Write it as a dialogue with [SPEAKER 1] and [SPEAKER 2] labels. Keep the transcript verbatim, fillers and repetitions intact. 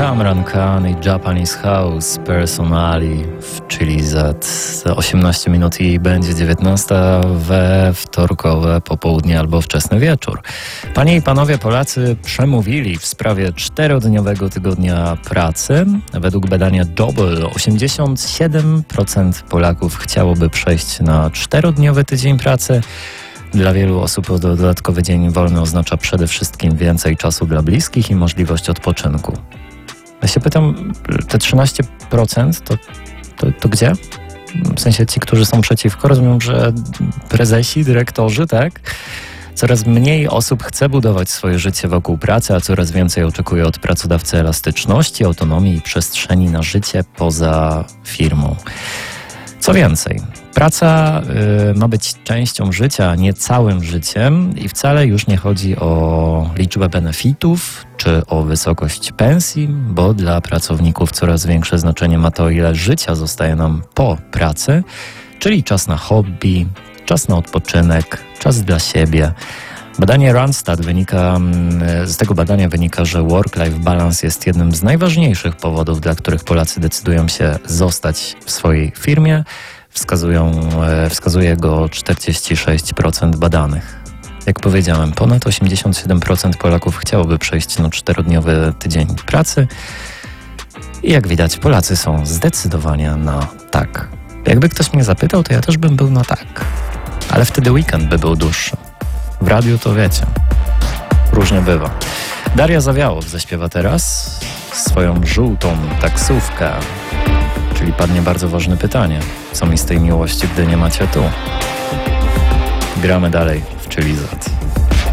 [SPEAKER 1] Kamran Khan i Japanese House Personali w Chili Z. Za osiemnaście minut i będzie dziewiętnasta we wtorkowe popołudnie albo wczesny wieczór. Panie i panowie Polacy przemówili w sprawie czterodniowego tygodnia pracy. Według badania Double osiemdziesiąt siedem procent Polaków chciałoby przejść na czterodniowy tydzień pracy. Dla wielu osób dodatkowy dzień wolny oznacza przede wszystkim więcej czasu dla bliskich i możliwość odpoczynku. Ja się pytam, te trzynaście procent to, to, to gdzie? W sensie ci, którzy są przeciwko, rozumiem, że prezesi, dyrektorzy, tak? Coraz mniej osób chce budować swoje życie wokół pracy, a coraz więcej oczekuje od pracodawcy elastyczności, autonomii i przestrzeni na życie poza firmą. Co więcej, praca y, ma być częścią życia, nie całym życiem i wcale już nie chodzi o liczbę benefitów czy o wysokość pensji, bo dla pracowników coraz większe znaczenie ma to, ile życia zostaje nam po pracy, czyli czas na hobby, czas na odpoczynek, czas dla siebie. Badanie Randstad wynika, z tego badania wynika, że work-life balance jest jednym z najważniejszych powodów, dla których Polacy decydują się zostać w swojej firmie. Wskazują, wskazuje go czterdzieści sześć procent badanych. Jak powiedziałem, ponad osiemdziesiąt siedem procent Polaków chciałoby przejść na czterodniowy tydzień pracy. I jak widać, Polacy są zdecydowanie na tak. Jakby ktoś mnie zapytał, to ja też bym był na tak. Ale wtedy weekend by był dłuższy. W radiu to wiecie, różnie bywa. Daria Zawiałow zaśpiewa teraz swoją żółtą taksówkę, czyli padnie bardzo ważne pytanie, co mi z tej miłości, gdy nie macie tu? Gramy dalej w Chili Z.